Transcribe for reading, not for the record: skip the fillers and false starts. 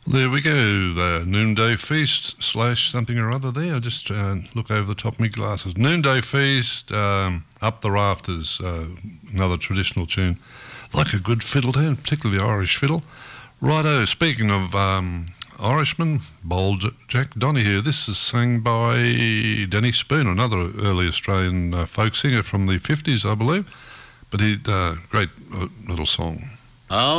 There we go, the Noonday Feast / something or other there. I just look over the top of my glasses. Noonday Feast, Up the Rafters, another traditional tune. Like a good fiddle tune, particularly the Irish fiddle. Righto, speaking of Irishmen, Bold Jack Donahue. This is sung by Danny Spoon, another early Australian folk singer from the 50s, I believe. But he great little song. Oh.